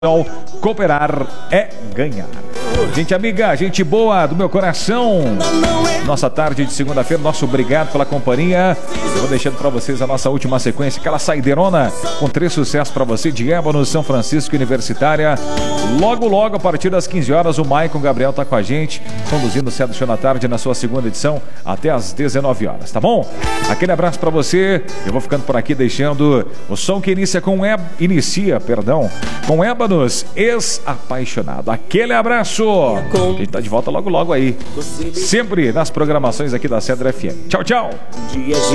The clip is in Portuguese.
Cooperar é ganhar. Gente amiga, gente boa do meu coração. Nossa tarde de segunda-feira, nosso obrigado pela companhia. Eu vou deixando para vocês a nossa última sequência, aquela saideirona com 3 sucessos para você de Ébano, São Francisco Universitária. Logo, a partir das 15 horas, o Maicon Gabriel tá com a gente, conduzindo o Céu do Show na Tarde na sua segunda edição até as 19 horas, tá bom? Aquele abraço para você. Eu vou ficando por aqui deixando o som que inicia com Ébanos, ex-apaixonado. Aquele abraço. A gente tá de volta logo aí. Sempre nas programações aqui da Cedro FM. Tchau.